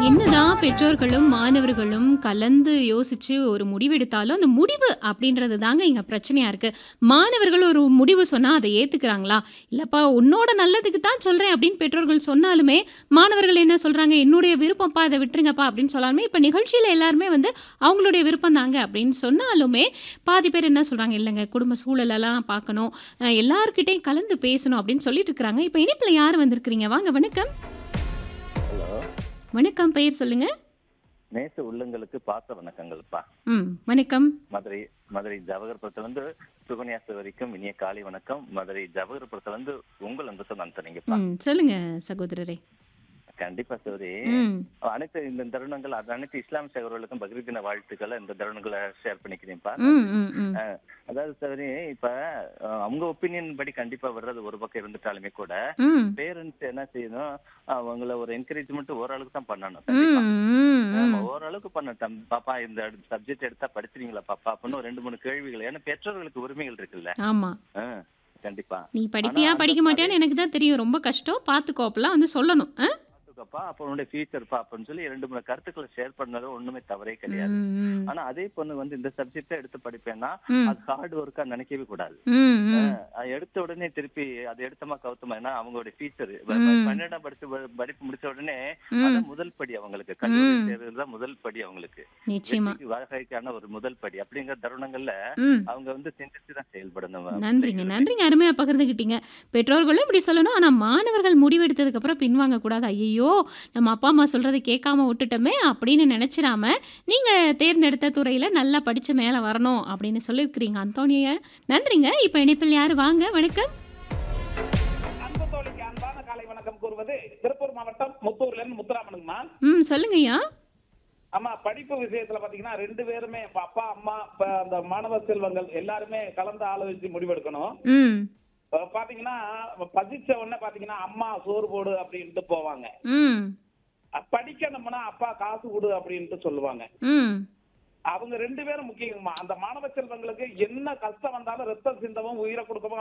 என்னதான் பெற்றோர்களும், மாணவர்களும் கலந்து யோசிச்சு ஒரு முடிவெடுத்தாலும், அந்த முடிவு அப்படின்றது தாங்க இங்க பிரச்சனையா இருக்கு. மாணவர்கள் ஒரு முடிவு சொன்னா அத ஏத்துக்கிறாங்களா? "இல்லப்பா உன்னோட நல்லதுக்கு தான் சொல்றேன்" அப்படின்னு பெற்றோர்கள் சொன்னாலுமே, மாணவர்கள் என்ன சொல்றாங்க, "என்னுடைய விருப்பம்ப்பா, இத விட்டுருங்கப்பா" அப்படின்னு சொன்னாலுமே, இப்ப நிகழ்ச்சியில எல்லாருமே வந்து அவங்களுடைய விருப்பம் தாங்க அப்படின்னு சொன்னாலுமே, பாதி பேர் என்ன சொல்றாங்க, "இல்லங்க குடும்ப சூழலெல்லாம் பார்க்கணும். எல்லார்கிட்டயும் கலந்து பேசணும்" அப்படின்னு சொல்லிட்டு இருக்கிறாங்க. இப்ப இணைப்புல யார் வந்திருக்கிறீங்க? வாங்க வணக்கம். ஹலோ. வணக்கம். பெயர் சொல்லுங்க. நேச உள்ளங்களுக்கு பாச வணக்கங்கள்ப்பா. வணக்கம். மதுரை மதுரை ஜவஹர்புரத்துலேருந்து சுகன்யாசு வரைக்கும் இனிய காலை வணக்கம். மதுரை ஜவஹர்புரத்துலேருந்து உங்கள் அன்பு சொன்ன அந்தனிங்கப்பா. சொல்லுங்க சகோதரரே. கண்டிப்பா சௌரி. ம். அனைத்து இந்த தருணங்கள் அது அனைத்து இஸ்லாமிய சகோதரர்களுக்கும் பக்ரீத் தின வாழ்த்துக்களை இந்த தருணங்களை ஷேர் பண்ணிக்கிறேன்ப்பா. ம், ம், ம். அதாவது சௌரி இப்ப அவங்க ஒப்பீனியன் படி கண்டிப்பா வர்றது ஒரு பக்கம் இருந்துட்டாலுமே கூட ம். பேரண்ட்ஸ் என்ன செய்யணும், அவங்கள ஒரு என்கரேஜ்மெண்ட் ஓரளவுக்கு தான் பண்ணணும். ம், கண்டிப்பா ம், ஆமா, ம். ஓரளவுக்கு பண்ணட்டும். பாப்பா இந்த சப்ஜெக்ட் எடுத்தா படிச்சிருங்களா பாப்பா அப்படின்னு ஒரு 2, 3 கேள்விகள். ஏன்னா பெற்றோர்களுக்கு உரிமைகள் இருக்குல்ல. ஆமா. ஆ, கண்டிப்பா. நீ ஆனா படிப்பியா, அந்த படிக்க அதே மாட்டியான்னு எனக்கு தான் தெரியும். ரொம்ப கஷ்டம். பார்த்துக்கோ அப்பலாம் வந்து சொல்லணும். பாத்துக்கப்பா அப்ப உன்னுடைய ஃபியூச்சர்ப்பா அப்படின்னு சொல்லி 2, 3 கருத்துக்களை ஷேர் பண்ணது ஒண்ணுமே தவறே கிடையாது. ம், ம். ஆனா அதே பொண்ணு வந்து இந்த சப்ஜெக்ட எடுத்து படிப்பேன்னா ம். அது ஹார்ட் ஒர்க்கா நினைக்கவே கூடாது. ம், ம். அது எடுத்த உடனே திருப்பி அது எடுத்தமா கவுத்தமா, ஏன்னா அவங்களுடைய ஃபியூச்சர் ம். 12ஆம் படிப்பு முடிச்ச உடனே ம். அதான் முதல் படி அவங்களுக்கு. கல்லூரி ம். சேர்றதுதான் முதல் படி அவங்களுக்கு. நிச்சயமா. வெற்றிக்கு வாழ்க்கைக்கான ஒரு முதல் படி அப்படிங்கிற தருணங்கள்ல ம். அவங்க வந்து சிந்திச்சு தான் செயல்படணும் நன்றிங்க, பிள்ளைகளுமே. நன்றிங்க. அருமையா பகிர்ந்துக்கிட்டீங்க. பெற்றோர்களும் இப்படி சொல்லணும். ஆனா மாணவர்கள் முடிவெடுத்ததுக்கு அப்புறம் பின்வாங்க கூடாது. ஐயய்யோ! நம்ம அப்பா, அம்மா சொல்றத கேட்காம விட்டுட்டோமே அப்படின்னு நினைச்சிராம, நீங்க தேர்ந்தெடுத்த துறையில நல்லா படிச்சு மேல வரணும் அப்படின்னு சொல்லியிருக்கிறீங்க அந்தோனிய. நன்றிங்க. இப்ப இணைப்பில் யாரு? வாங்க. வணக்கம். அன்பு தோழிக்கு அன்பான காலை வணக்கம் கூறுவது திருப்பூர் மாவட்டம் முத்தூர்ல இருந்து முத்துராமனுங்கம்மா. சொல்லுங்கய்யா. ஆமா, படிப்பு விஷயத்துல பாத்தீங்கன்னா 2 பேருமே இப்ப அப்பா அம்மா இப்ப அந்த மாணவ செல்வங்கள் எல்லாருமே கலந்து ஆலோசிச்சு முடிவெடுக்கணும். ம். பாத்தீங்கன்னா பதிச்ச உடனே பாத்தீங்கன்னா அம்மா சோறு போடு அப்படின்ட்டு போவாங்க. ம். படிக்கணும்னா அப்பா காசு கொடு அப்படின்ட்டு சொல்லுவாங்க. ம். அவங்க 2 பேரும் முக்கியமா அந்த மாணவ செல்வங்களுக்கு என்ன கஷ்டம் வந்தாலும் ரத்தம் சிந்தவும் உயிரை கொடுக்கவும்